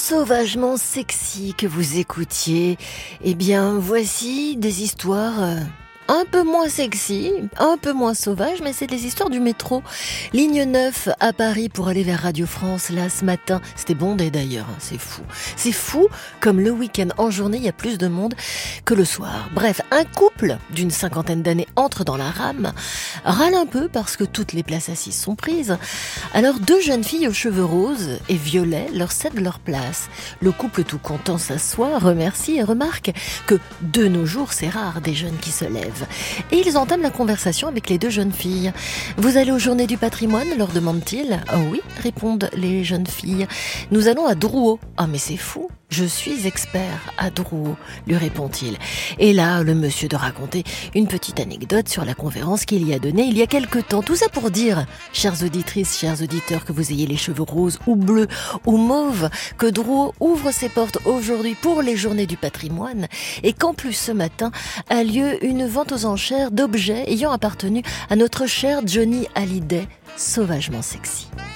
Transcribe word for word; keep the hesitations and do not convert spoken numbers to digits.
Sauvagement sexy que vous écoutiez, eh bien voici des histoires euh, un peu moins sexy, un peu moins sauvages, mais c'est des histoires du métro. Ligne neuf à Paris pour aller vers Radio France, là ce matin. C'était bondé d'ailleurs, hein, c'est fou. C'est fou comme le week-end en journée, il y a plus de monde que le soir. Bref, un couple d'une cinquantaine d'années entre dans la rame, râle un peu parce que toutes les places assises sont prises. Alors deux jeunes filles aux cheveux roses et violets leur cèdent leur place. Le couple tout content s'assoit, remercie et remarque que de nos jours c'est rare des jeunes qui se lèvent. Et ils entament la conversation avec les deux jeunes filles. « Vous allez aux Journées du patrimoine ?» leur demandent-ils. « Oh oui » répondent les jeunes filles. « Nous allons à Drouot. »« Ah mais c'est fou, je suis expert à Drouot » lui répond-il. Et là, le monsieur de raconter une petite anecdote sur la conférence qu'il y a donnée il y a quelque temps. Tout ça pour dire, chères auditrices, chers auditeurs, que vous ayez les cheveux roses ou bleus ou mauves, que Drouot ouvre ses portes aujourd'hui pour les Journées du patrimoine et qu'en plus ce matin a lieu une vente aux enchères d'objets ayant appartenu à notre cher Johnny Hallyday, sauvagement sexy.